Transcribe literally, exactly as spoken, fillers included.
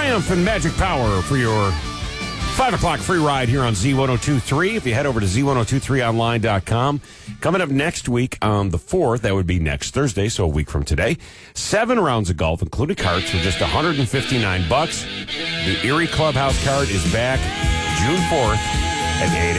Triumph and Magic Power for your five o'clock free ride here on Z ten twenty-three. If you head over to Z ten twenty-three online dot com. Coming up next week on the fourth, that would be next Thursday, so a week from today, seven rounds of golf, including carts, for just one hundred fifty-nine bucks. The Erie Clubhouse card is back June fourth at eight